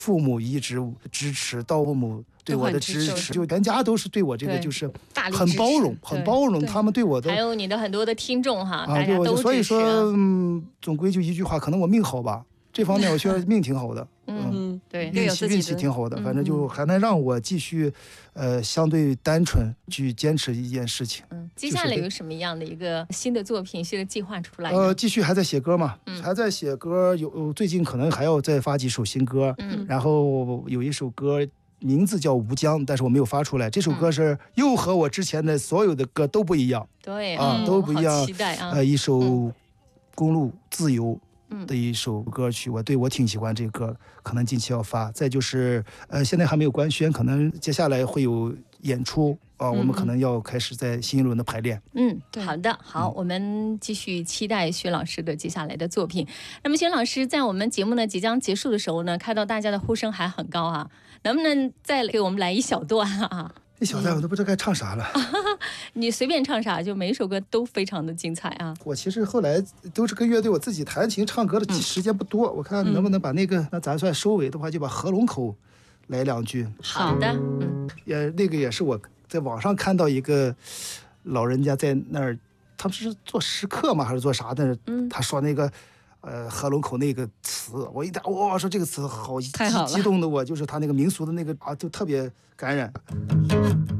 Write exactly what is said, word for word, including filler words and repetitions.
父母一直支持，到父母对我的支持，就全家都是对我这个就是很包容，很包容。他们对我的， 还有你的很多的听众哈， 啊， 大家都支持。 所以说，嗯，总归就一句话，可能我命好吧。这方面我觉得命挺好的， 嗯，对， 运气运气挺好的，反正就还能让我继续，呃，相对单纯去坚持一件事情。 嗯，接下来有什么样的一个新的作品、新的计划出来？ 呃，继续还在写歌嘛，还在写歌，有最近可能还要再发几首新歌，嗯，然后有一首歌名字叫《吴江》，但是我没有发出来。这首歌是又和我之前的所有的歌都不一样， 对啊，都不一样。 期待啊！ 呃，一首公路自由的一首歌曲，我对我挺喜欢这个歌，可能近期要发。再就是呃，现在还没有官宣，可能接下来会有演出啊、呃，我们可能要开始在新一轮的排练。 嗯，好的，好，嗯、我们继续期待薛老师的接下来的作品。那么薛老师在我们节目呢即将结束的时候呢，看到大家的呼声还很高啊，能不能再给我们来一小段啊？ 一小段我都不知道该唱啥了， 你随便唱啥，就每一首歌都非常的精彩啊。 我其实后来都是跟乐队，我自己弹琴唱歌的时间不多，嗯、我看能不能把那个，那咱算收尾的话，就把合龙口来两句。 好的，嗯， 也那个也是我在网上看到一个老人家在那儿，他们是做石刻吗还是做啥的？嗯，他说那个。呃，合龙口那个词，我一打，哇，说这个词好太好了， 激动的我，就是他那个民俗的那个啊，就特别感染。